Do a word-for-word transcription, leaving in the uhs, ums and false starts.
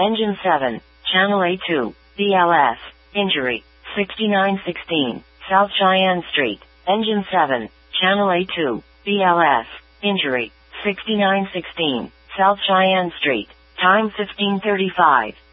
Engine seven, Channel A two, B L S, injury, sixty-nine sixteen, South Cheyenne Street. Engine seven, Channel A two, B L S, injury, sixty-nine sixteen, South Cheyenne Street. Time fifteen thirty-five.